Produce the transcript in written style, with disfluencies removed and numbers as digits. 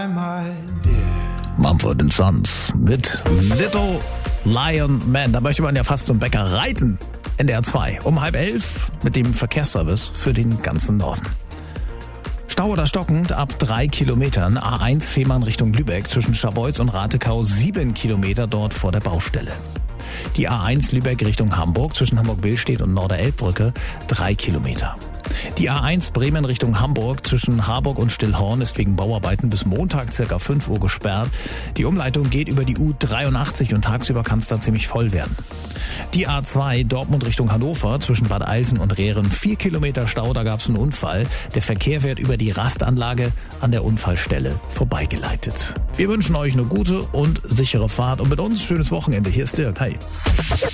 Mumford & Sons mit Little Lion Man. Da möchte man ja fast zum Bäcker reiten. NDR 2 um 10:30 mit dem Verkehrsservice für den ganzen Norden. Stau oder stockend ab 3 Kilometern. A1 Fehmarn Richtung Lübeck zwischen Scharbeutz und Ratekau 7 Kilometer dort vor der Baustelle. Die A1 Lübeck Richtung Hamburg zwischen Hamburg-Billstedt und Norderelbbrücke 3 Kilometer. Die A1 Bremen Richtung Hamburg zwischen Harburg und Stillhorn ist wegen Bauarbeiten bis Montag ca. 5 Uhr gesperrt. Die Umleitung geht über die U83 und tagsüber kann es da ziemlich voll werden. Die A2 Dortmund Richtung Hannover zwischen Bad Eilsen und Rehren 4 Kilometer Stau, da gab es einen Unfall. Der Verkehr wird über die Rastanlage an der Unfallstelle vorbeigeleitet. Wir wünschen euch eine gute und sichere Fahrt und mit uns schönes Wochenende. Hier ist Dirk. Hi.